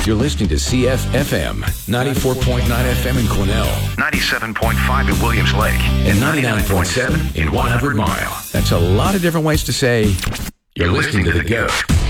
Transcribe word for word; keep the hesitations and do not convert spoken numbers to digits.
You're listening to C F F M, ninety-four point nine F M in Cornell, ninety-seven point five in Williams Lake, and ninety-nine point seven in one hundred Mile. That's a lot of different ways to say you're listening to The Goat.